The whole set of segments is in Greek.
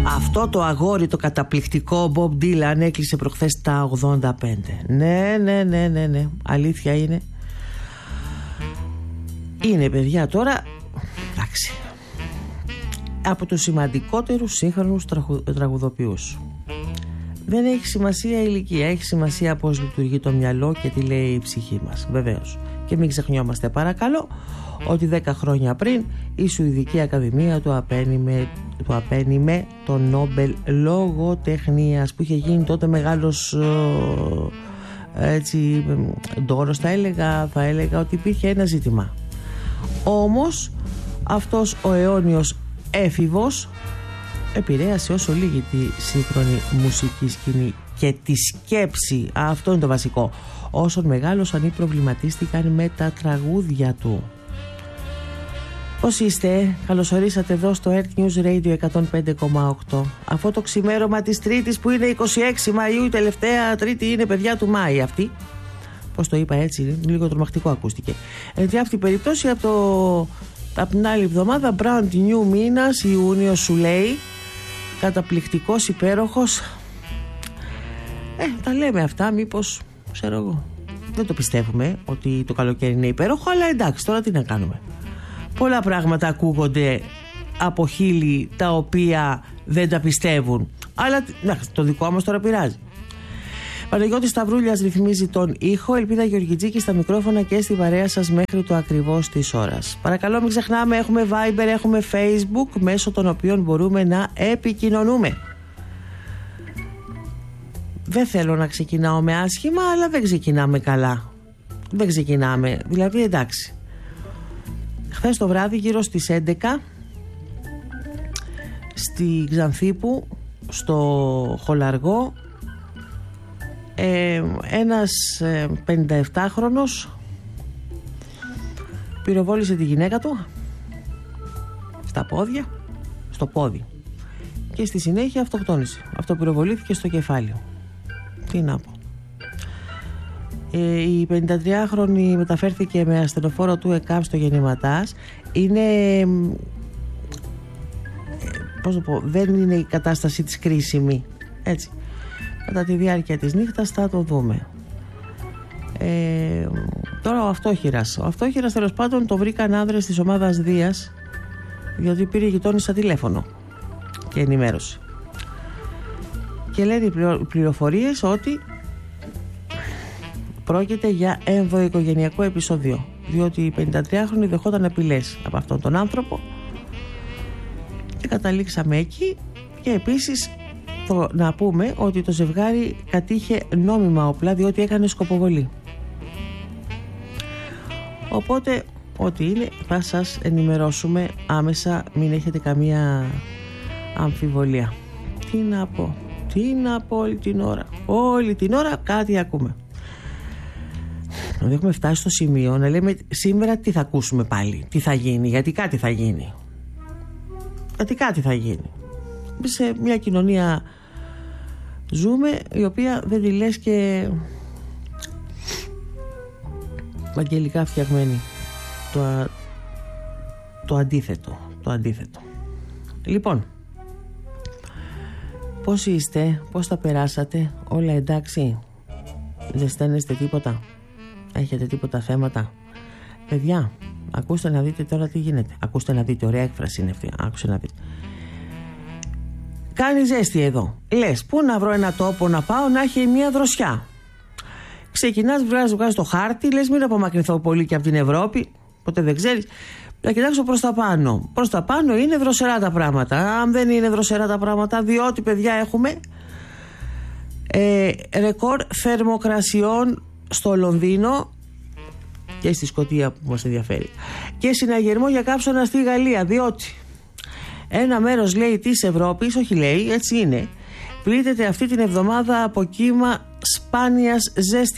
Αυτό το αγόρι το καταπληκτικό Bob Dylan έκλεισε προχθές τα 85. Ναι. Αλήθεια είναι. Είναι, παιδιά, τώρα, εντάξει, από τους σημαντικότερους σύγχρονους τραγουδοποιούς. Δεν έχει σημασία η ηλικία, έχει σημασία πώς λειτουργεί το μυαλό και τι λέει η ψυχή μας, βεβαίως. Και μην ξεχνιόμαστε, παρακαλώ, ότι 10 χρόνια πριν η Σουηδική Ακαδημία του απένιμε το Νόμπελ Λογοτεχνίας, που είχε γίνει τότε μεγάλος έτσι ντόρος, θα έλεγα ότι υπήρχε ένα ζήτημα. Όμως αυτός ο αιώνιος έφηβος επηρέασε όσο λίγη τη σύγχρονη μουσική σκηνή και τη σκέψη. Αυτό είναι το βασικό. Όσων μεγάλωσαν ή προβληματίστηκαν με τα τραγούδια του. Πώς είστε? Καλωσορίσατε εδώ στο Earth News Radio 105,8. Αυτό το ξημέρωμα της Τρίτης που είναι 26 Μαΐου, η τελευταία Τρίτη είναι, παιδιά, του Μάη αυτή. Πώς το είπα έτσι, λίγο τρομακτικό ακούστηκε. Έτσι, αυτή η περίπτωση από την άλλη εβδομάδα, brand new μήνας, Ιούνιος σου λέει, καταπληκτικός, υπέροχος. Τα λέμε αυτά, μήπως, ξέρω εγώ, δεν το πιστεύουμε ότι το καλοκαίρι είναι υπέροχο, αλλά εντάξει, τώρα τι να κάνουμε. Πολλά πράγματα ακούγονται από χείλη τα οποία δεν τα πιστεύουν, αλλά το δικό μας τώρα πειράζει. Παναγιώτης Σταυρούλιας ρυθμίζει τον ήχο, Ελπίδα Γεωργιτζίκη στα μικρόφωνα και στη παρέα σας μέχρι το ακριβώς της ώρας. Παρακαλώ μην ξεχνάμε, έχουμε Viber, έχουμε Facebook, μέσω των οποίων μπορούμε να επικοινωνούμε. Δεν θέλω να ξεκινάω με άσχημα, αλλά δεν ξεκινάμε καλά. Δεν ξεκινάμε, δηλαδή εντάξει. Χθες το βράδυ γύρω στις 11 στη Ξανθήπου, στο Χολαργό, ένας 57χρονος πυροβόλησε τη γυναίκα του στα πόδια, στο πόδι, και στη συνέχεια αυτοκτόνησε. Αυτοπυροβολήθηκε στο κεφάλι. Τι να πω. Η 53χρονη μεταφέρθηκε με ασθενοφόρο του ΕΚΑΒ στο Γεννηματάς. Είναι, πώς το πω, δεν είναι η κατάστασή της κρίσιμη, έτσι. Κατά τη διάρκεια της νύχτας θα το δούμε. Τώρα ο αυτόχειρας τέλος πάντων το βρήκαν άνδρες της ομάδας Δίας, διότι πήρε η γειτόνισσα τηλέφωνο και ενημέρωσε. Και λένε οι πληροφορίες ότι πρόκειται για ενδοοικογενειακό επεισόδιο, διότι η 53χρονη δεχόταν απειλές από αυτόν τον άνθρωπο και καταλήξαμε εκεί. Και επίσης να πούμε ότι το ζευγάρι κατήχε νόμιμα όπλα, διότι έκανε σκοποβολή. Οπότε ό,τι είναι θα σας ενημερώσουμε άμεσα, μην έχετε καμία αμφιβολία. Τι να πω όλη την ώρα κάτι ακούμε. Δηλαδή έχουμε φτάσει στο σημείο να λέμε σήμερα τι θα ακούσουμε πάλι, τι θα γίνει, γιατί κάτι θα γίνει. Σε μια κοινωνία ζούμε η οποία δεν τη λες και αγγελικά φτιαγμένη. Το αντίθετο. Λοιπόν, πώς είστε, πώς τα περάσατε, όλα εντάξει? Δεν στέλνεστε τίποτα? Έχετε τίποτα θέματα? Παιδιά, ακούστε να δείτε τώρα τι γίνεται. Ακούστε να δείτε, ωραία έκφραση είναι αυτή. Άκουσε να δείτε. Κάνει ζέστη εδώ. Λες, πού να βρω ένα τόπο να πάω να έχει μια δροσιά. Ξεκινάς, βγάζεις το χάρτη, λες μην απομακρυνθώ πολύ και από την Ευρώπη, ποτέ δεν ξέρεις. Να κοιτάξω προς τα πάνω. Προς τα πάνω είναι δροσερά τα πράγματα. Αν δεν είναι δροσερά τα πράγματα, διότι, παιδιά, έχουμε ρεκόρ θερμοκρασιών στο Λονδίνο και στη Σκωτία που μας ενδιαφέρει, και συναγερμό για κάψωνα στη Γαλλία, διότι ένα μέρος, λέει, της Ευρώπης, όχι λέει, έτσι είναι, πλήττεται αυτή την εβδομάδα από κύμα σπάνιας ζέστη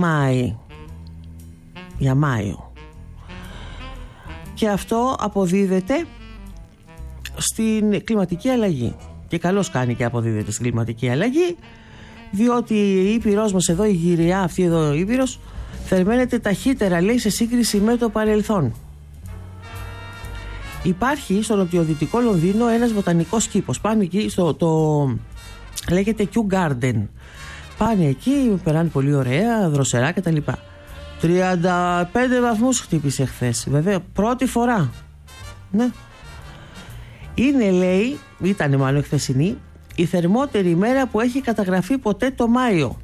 για Μάιο. Και αυτό αποδίδεται στην κλιματική αλλαγή. Και καλώς κάνει και αποδίδεται στην κλιματική αλλαγή, διότι η Ήπειρος μας εδώ, η γυραιά αυτή εδώ η Ήπειρος, θερμαίνεται ταχύτερα, λέει, σε σύγκριση με το παρελθόν. Υπάρχει στο νοτιοδυτικό Λονδίνο ένας βοτανικός κήπος. Πάνε εκεί λέγεται Kew Garden. Πάνε εκεί, περάνε πολύ ωραία, δροσερά κτλ. 35 βαθμούς χτύπησε χθες. Βέβαια, πρώτη φορά. Ναι. Είναι, λέει, ήταν μάλλον χθεσινή, η θερμότερη ημέρα που έχει καταγραφεί ποτέ το Μάιο.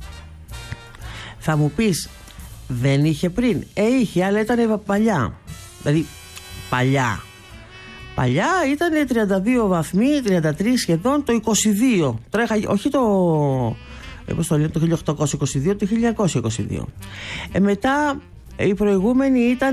Θα μου πεις, δεν είχε πριν? Είχε, αλλά ήταν παλιά. Δηλαδή, παλιά. Παλιά ήταν 32 βαθμοί, 33 σχεδόν, το 22. Τρέχα, όχι το 1822, το 1922. Μετά η προηγούμενη ήταν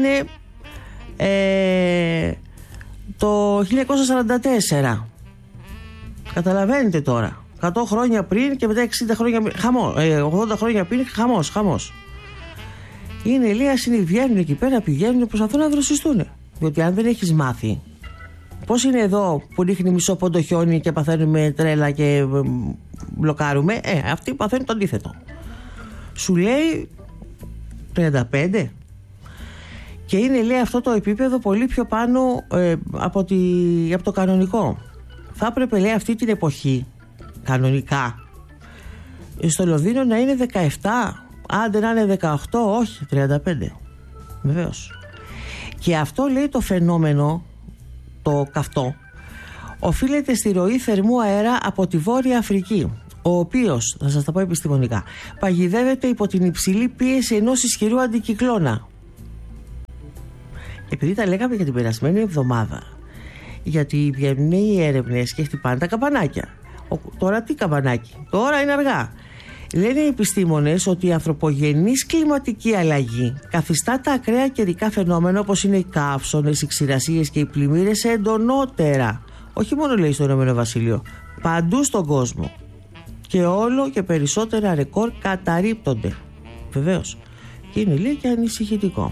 το 1944. Καταλαβαίνετε τώρα. 100 χρόνια πριν και μετά 60 χρόνια πριν. 80 χρόνια πριν, χαμός. Είναι, λέει, ασυνήθι. Βγαίνουν εκεί πέρα, πηγαίνουν, προσπαθούν να δροσιστούν. Διότι αν δεν έχεις μάθει, πώς είναι εδώ που ρίχνει μισό πόντο χιόνι και παθαίνουμε τρέλα και μπλοκάρουμε, αυτοί παθαίνουν το αντίθετο. Σου λέει 35 και είναι, λέει, αυτό το επίπεδο πολύ πιο πάνω από το κανονικό. Θα έπρεπε, λέει, αυτή την εποχή κανονικά στο Λονδίνο να είναι 17, άντε να είναι 18, όχι 35. Βεβαίως. Και αυτό, λέει, το φαινόμενο, το καυτό, οφείλεται στη ροή θερμού αέρα από τη Βόρεια Αφρική, ο οποίος, θα σας τα πω επιστημονικά, παγιδεύεται υπό την υψηλή πίεση ενός ισχυρού αντικυκλώνα. Επειδή τα λέγαμε για την περασμένη εβδομάδα, γιατί βγαίνουν οι έρευνες και χτυπάνε τα καμπανάκια. Τώρα τι καμπανάκι? Τώρα είναι αργά. Λένε οι επιστήμονες ότι η ανθρωπογενής κλιματική αλλαγή καθιστά τα ακραία καιρικά φαινόμενα, όπως είναι οι καύσονες, οι ξηρασίες και οι πλημμύρες, εντονότερα. Όχι μόνο, λέει, στο Ηνωμένο Βασίλειο, παντού στον κόσμο. Και όλο και περισσότερα ρεκόρ καταρρίπτονται. Βεβαίως. Και είναι, λέει, και ανησυχητικό.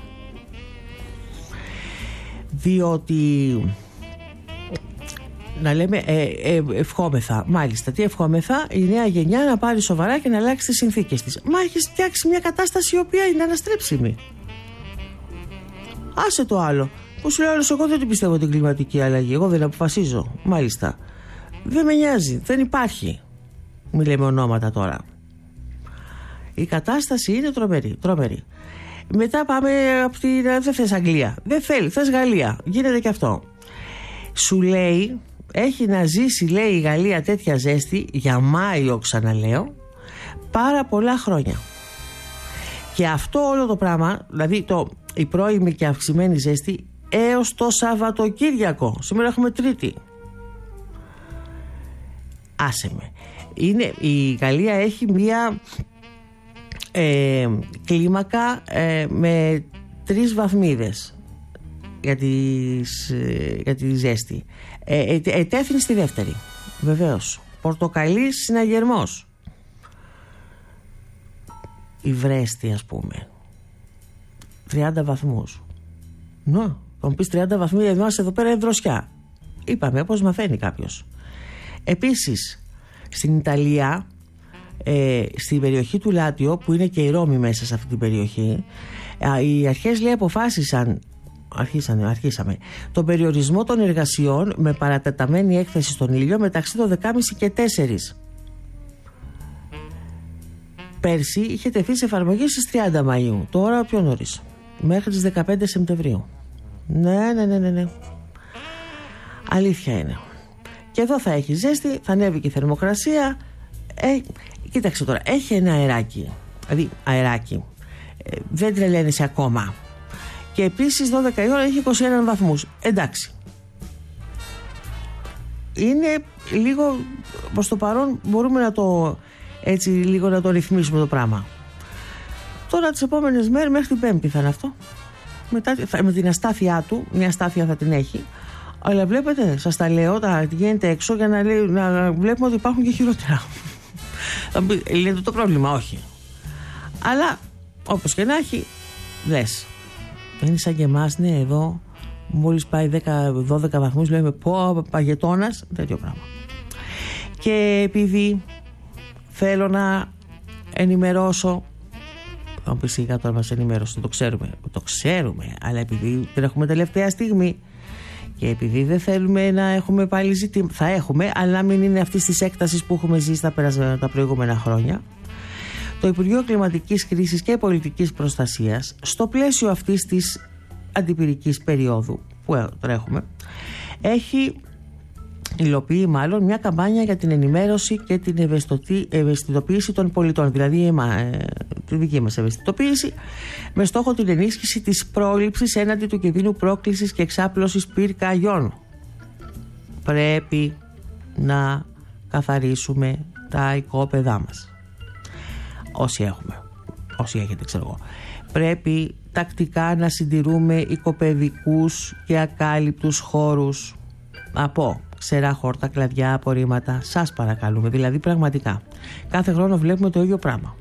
Διότι να λέμε ευχόμεθα, μάλιστα, τι ευχόμεθα? Η νέα γενιά να πάρει σοβαρά και να αλλάξει τις συνθήκες της. Μα έχεις φτιάξει μια κατάσταση η οποία είναι αναστρέψιμη. Άσε το άλλο που σου λέει όλος, εγώ δεν την πιστεύω την κλιματική αλλαγή, εγώ δεν αποφασίζω. Μάλιστα, δεν με νοιάζει, δεν υπάρχει. Μη λέμε ονόματα τώρα. Η κατάσταση είναι τρομερή. Μετά πάμε από την... Δεν θες Αγγλία, δεν θέλει, θες Γαλλία. Γίνεται και αυτό. Σου λέει, έχει να ζήσει, λέει, η Γαλλία τέτοια ζέστη για Μάιο, ξαναλέω, πάρα πολλά χρόνια. Και αυτό όλο το πράγμα, δηλαδή η πρώιμη και αυξημένη ζέστη, έως το Σαββατοκύριακο. Σήμερα έχουμε Τρίτη. Άσε με. Η Γαλλία έχει μία κλίμακα με 3 βαθμίδες για τη ζέστη. Ετέθην στη δεύτερη, βεβαίως. Πορτοκαλί συναγερμός. Η Βρέστη, ας πούμε, 30 βαθμούς. Να, θα μου πεις 30 βαθμοί, εδώ πέρα είναι δροσιά. Είπαμε, πώς μαθαίνει κάποιος. Επίσης, στην Ιταλία, στην περιοχή του Λάτιο, που είναι και η Ρώμη μέσα σε αυτή την περιοχή, οι αρχές, λέει, αρχίσαμε τον περιορισμό των εργασιών με παρατεταμένη έκθεση στον ήλιο μεταξύ των 10.30 και 4. Πέρσι είχε τεθεί σε εφαρμογή στις 30 Μαΐου, τώρα πιο νωρίς, μέχρι τις 15 Σεπτεμβρίου. Ναι. Αλήθεια είναι. Και εδώ θα έχει ζέστη, θα ανέβει και η θερμοκρασία. Κοίταξε τώρα, έχει ένα αεράκι. Δηλαδή, αεράκι. Δεν τρελαίνεσαι ακόμα. Και επίσης 12 η ώρα έχει 21 βαθμούς. Εντάξει. Είναι λίγο, προς το παρόν μπορούμε να το έτσι λίγο να το ρυθμίσουμε το πράγμα. Τώρα τις επόμενες μέρες, μέχρι την Πέμπτη θα είναι αυτό. Μετά, με την αστάθειά του, μια αστάθεια θα την έχει. Αλλά βλέπετε, σας τα λέω, γίνεται έξω για να βλέπουμε ότι υπάρχουν και χειρότερα. Λέτε το πρόβλημα, όχι. Αλλά όπως και να έχει, λες. Είναι σαν και εμάς, ναι, εδώ μόλις πάει 10-12 βαθμούς, λέμε πω παγετώνας, τέτοιο πράγμα. Και επειδή θέλω να ενημερώσω, θα μου πει σιγά τώρα μας ενημέρωσε, το ξέρουμε, αλλά επειδή δεν έχουμε τελευταία στιγμή Και επειδή δεν θέλουμε να έχουμε πάλι ζητήματα, θα έχουμε, αλλά να μην είναι αυτή τη έκταση που έχουμε ζήσει τα προηγούμενα χρόνια, το Υπουργείο Κλιματικής Κρίσης και Πολιτικής Προστασίας, στο πλαίσιο αυτής της αντιπυρικής περίοδου που τρέχουμε, υλοποιεί μάλλον μια καμπάνια για την ενημέρωση και την ευαισθητοποίηση των πολιτών, δηλαδή τη δική μας ευαισθητοποίηση, με στόχο την ενίσχυση της πρόληψης έναντι του κινδύνου πρόκλησης και εξάπλωσης πυρκαγιών. Πρέπει να καθαρίσουμε τα οικόπεδά μας, όσοι έχετε, ξέρω εγώ. Πρέπει τακτικά να συντηρούμε οικοπεδικούς και ακάλυπτους χώρους από ξερά χόρτα, κλαδιά, απορρίμματα. Σας παρακαλούμε, δηλαδή πραγματικά. Κάθε χρόνο βλέπουμε το ίδιο πράγμα.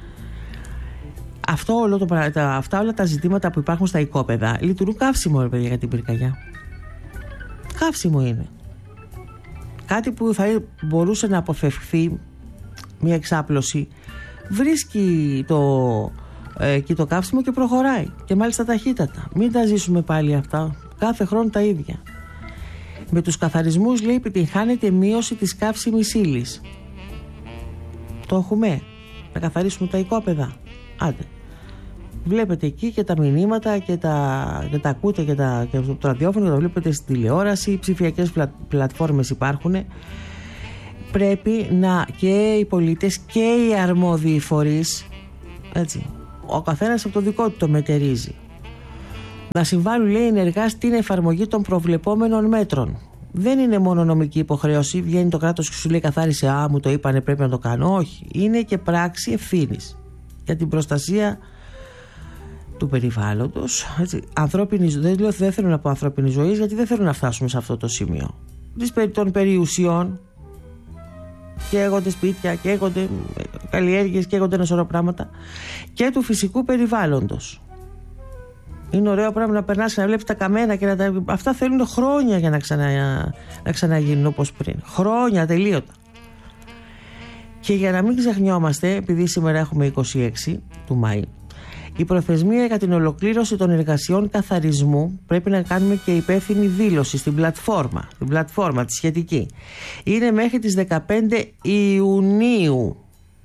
Αυτά όλα τα ζητήματα που υπάρχουν στα οικόπεδα λειτουργούν καύσιμο, ρε παιδιά, για την πυρκαγιά. Καύσιμο είναι. Κάτι που θα μπορούσε να αποφευχθεί, μια εξάπλωση, βρίσκει το καύσιμο και προχωράει. Και μάλιστα ταχύτατα. Μην τα ζήσουμε πάλι αυτά. Κάθε χρόνο τα ίδια. Με τους καθαρισμούς, λέει, επιτυγχάνεται μείωση της καύσιμης ύλης. Το έχουμε. Να καθαρίσουμε τα οικόπεδα. Άντε. Βλέπετε εκεί και τα μηνύματα και τα ακούτε και το ραδιόφωνο, τα βλέπετε στην τηλεόραση. Οι ψηφιακές πλατφόρμες υπάρχουν. Πρέπει και οι πολίτες και οι αρμόδιοι φορείς, έτσι, ο καθένας από το δικό του το μετερίζει, να συμβάλλουν, λέει, ενεργά στην εφαρμογή των προβλεπόμενων μέτρων. Δεν είναι μόνο νομική υποχρέωση, βγαίνει το κράτος και σου λέει καθάρισε, μου το είπανε, πρέπει να το κάνω. Όχι, είναι και πράξη ευθύνης για την προστασία του περιβάλλοντος, έτσι, δεν θέλω να πω ανθρώπινη ζωή, γιατί δεν θέλω να φτάσουμε σε αυτό το σημείο. Των περιουσιών, καίγονται σπίτια, καίγονται καλλιέργειες, καίγονται ένα σωρό πράγματα, και του φυσικού περιβάλλοντος. Είναι ωραίο πράγμα να περνάς και να βλέπεις τα καμένα και αυτά θέλουν χρόνια για να ξαναγίνουν όπως πριν. Χρόνια τελείωτα. Και για να μην ξεχνιόμαστε, επειδή σήμερα έχουμε 26 του Μάη, η προθεσμία για την ολοκλήρωση των εργασιών καθαρισμού, πρέπει να κάνουμε και υπεύθυνη δήλωση στην πλατφόρμα τη σχετική, είναι μέχρι τις 15 Ιουνίου.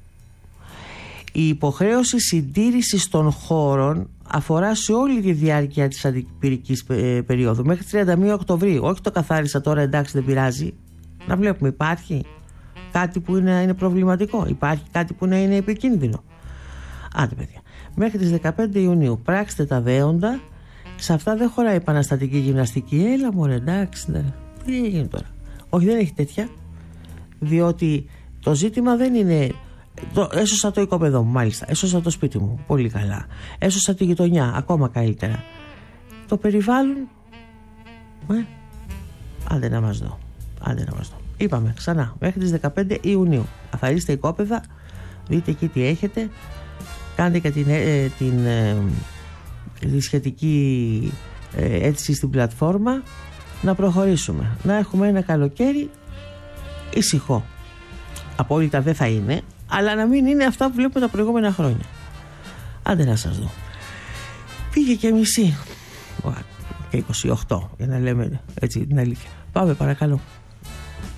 Η υποχρέωση συντήρησης των χώρων αφορά σε όλη τη διάρκεια της αντιπυρικής περίοδου, μέχρι 31 Οκτωβρίου. Όχι το καθάρισα τώρα, εντάξει, δεν πειράζει. Να βλέπουμε, υπάρχει κάτι που είναι προβληματικό, υπάρχει κάτι που είναι επικίνδυνο. Άντε, παιδιά. Μέχρι τις 15 Ιουνίου πράξτε τα δέοντα. Σε αυτά δεν χωράει επαναστατική γυμναστική. Έλα μωρέ, εντάξει, τι έγινε τώρα. Όχι, δεν έχει τέτοια. Διότι το ζήτημα δεν είναι έσωσα το οικόπεδο μου, μάλιστα, έσωσα το σπίτι μου, πολύ καλά, έσωσα τη γειτονιά, ακόμα καλύτερα. Το περιβάλλον, άντε να μας δω. Είπαμε ξανά, μέχρι τις 15 Ιουνίου καθαρίστε οικόπεδα, δείτε εκεί τι έχετε, κάντε και τη σχετική αίτηση στην πλατφόρμα, να προχωρήσουμε, να έχουμε ένα καλοκαίρι ησυχό. Απόλυτα δεν θα είναι, αλλά να μην είναι αυτά που βλέπουμε τα προηγούμενα χρόνια. Άντε να σας δω. Πήγε και μισή και 28, για να λέμε έτσι την αλήθεια. Πάμε παρακαλώ.